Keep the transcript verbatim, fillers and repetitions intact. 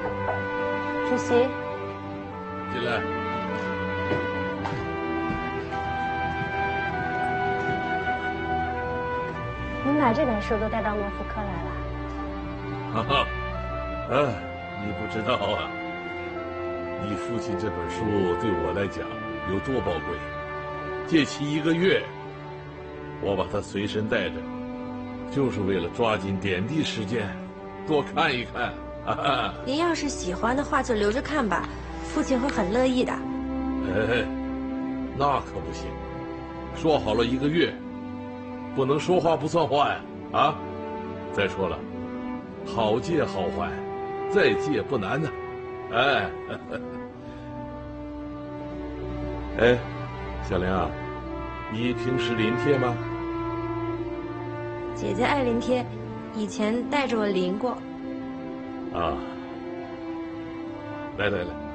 主席， 进来。 您把这本书都带到莫斯科来了？ 哈哈，哎，你不知道啊，你父亲这本书对我来讲有多宝贵。借期一个月，我把它随身带着，就是为了抓紧点滴时间，多看一看。哈哈， 您要是喜欢的话，就留着看吧，父亲会很乐意的。 哎，那可不行，说好了一个月，不能说话不算话呀！啊，再说了，好借好还，再借不难呢。哎，哎，小玲啊，你平时临帖吗？ 姐姐爱临帖，以前带着我临过。 啊，来来来。